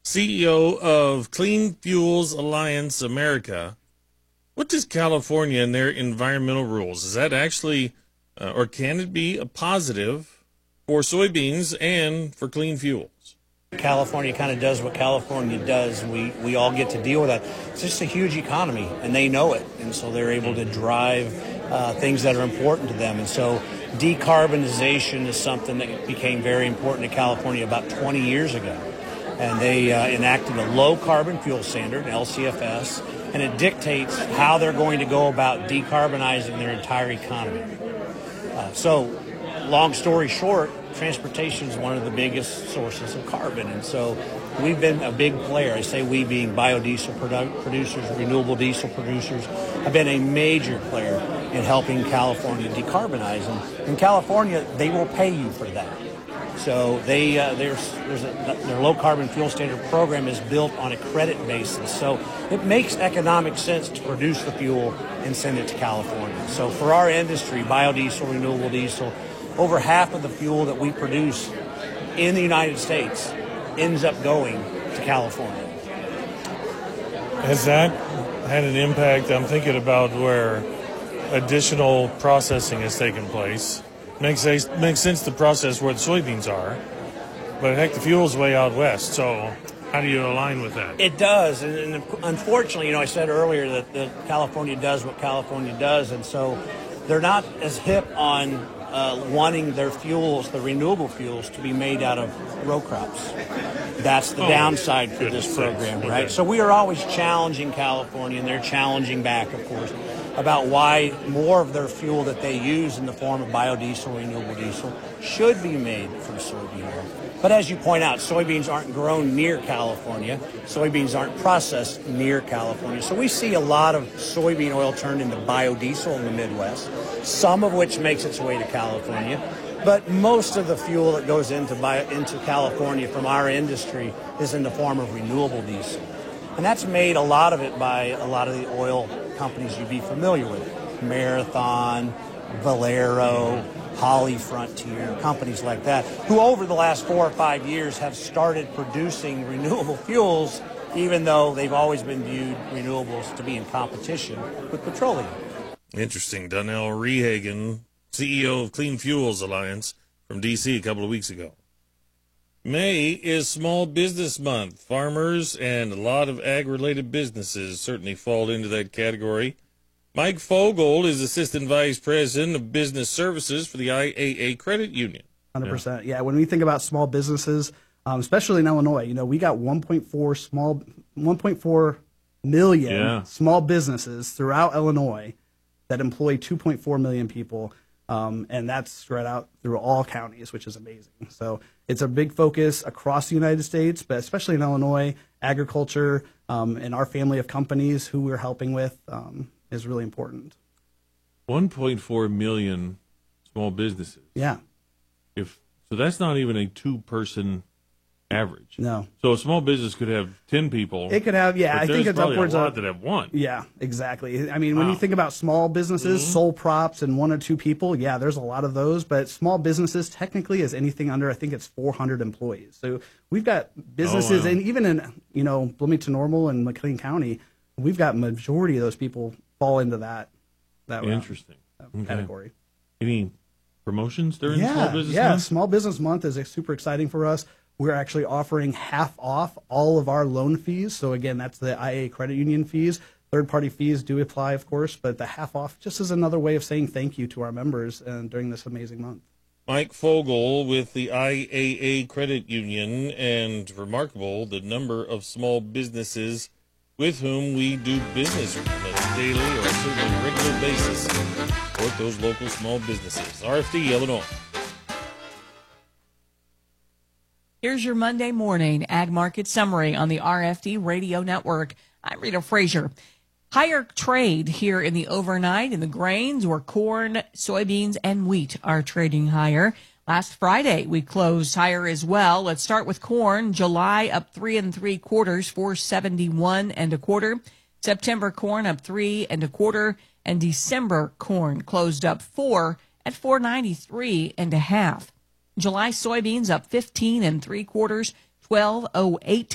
CEO of Clean Fuels Alliance America. What does California and their environmental rules? Is that actually, or can it be a positive for soybeans and for clean fuels? California kind of does what California does. We all get to deal with that. It's just a huge economy, and they know it. And so they're able to drive things that are important to them. And so decarbonization is something that became very important to California about 20 years ago. And they enacted a low-carbon fuel standard, LCFS, and it dictates how they're going to go about decarbonizing their entire economy. So, long story short, transportation is one of the biggest sources of carbon, and so we've been a big player. I say we being biodiesel producers, renewable diesel producers, have been a major player in helping California decarbonize. And in California, they will pay you for that. So their low carbon fuel standard program is built on a credit basis. So it makes economic sense to produce the fuel and send it to California. So for our industry, biodiesel, renewable diesel, over half of the fuel that we produce in the United States ends up going to California. Has that had an impact? I'm thinking about where additional processing has taken place. Makes sense to process where the soybeans are, but heck, the fuel's way out west. So how do you align with that? It does, and unfortunately, I said earlier that California does what California does, and so they're not as hip on wanting their fuels, the renewable fuels, to be made out of row crops. That's the downside for this program, right? Okay. So we are always challenging California, and they're challenging back, of course, about why more of their fuel that they use in the form of biodiesel, renewable diesel, should be made from soybean oil. But as you point out, soybeans aren't grown near California. Soybeans aren't processed near California. So we see a lot of soybean oil turned into biodiesel in the Midwest, some of which makes its way to California. But most of the fuel that goes into California from our industry is in the form of renewable diesel. And that's made, a lot of it, by a lot of the oil companies you'd be familiar with. Marathon, Valero, HollyFrontier, companies like that, who over the last 4 or 5 years have started producing renewable fuels, even though they've always been viewed, renewables, to be in competition with petroleum. Interesting. Donnell Rehagen, CEO of Clean Fuels Alliance from D.C. a couple of weeks ago. May is Small Business Month. Farmers and a lot of ag-related businesses certainly fall into that category. Mike Fogle is Assistant Vice President of Business Services for the IAA Credit Union. 100%. Yeah, when we think about small businesses, especially in Illinois, we got 1.4 million small businesses throughout Illinois that employ 2.4 million people. And that's spread out through all counties, which is amazing. So it's a big focus across the United States, but especially in Illinois, agriculture and our family of companies who we're helping with is really important. 1.4 million small businesses. Yeah. So that's not even a two-person average. No. So a small business could have 10 people. It could have, yeah. I think it's upwards a lot that have one. Yeah, exactly. I mean, when you think about small businesses, sole props and 1 or 2 people, yeah, there's a lot of those. But small businesses technically is anything under, I think it's 400 employees. So we've got businesses, and even in, Bloomington Normal and McLean County, we've got majority of those people fall into that Interesting. Category. Any promotions during Small Business Month? Yeah, Small Business Month is super exciting for us. We're actually offering half off all of our loan fees. So again, that's the IA Credit Union fees. Third-party fees do apply, of course, but the half off just is another way of saying thank you to our members during this amazing month. Mike Fogle with the IAA Credit Union, and remarkable the number of small businesses with whom we do business on a daily or certainly regular basis. Support those local small businesses. RFD, Illinois. Here's your Monday morning Ag Market Summary on the RFD Radio Network. I'm Rita Frazier. Higher trade here in the overnight in the grains where corn, soybeans, and wheat are trading higher. Last Friday, we closed higher as well. Let's start with corn. July up 3 3/4, 471 1/4. September corn up 3 1/4, and December corn closed up 4 at 493 1/2. July soybeans up 15 3/4, 1208